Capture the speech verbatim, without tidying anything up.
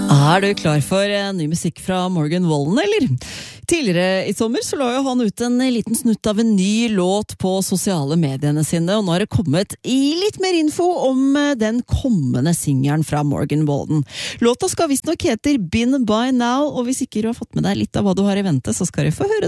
Er du klar for ny musikk fra Morgan Wallen, eller? Tidligere i sommer så la jo han ut en liten snutt av en ny låt på sosiale mediene sine, og nå har det kommet i litt mer info om den kommende singeren fra Morgan Wallen. Låta skal visst nok hete Been By Now, og hvis ikke du har fått med deg litt av hva du har i vente, så skal du få høre det.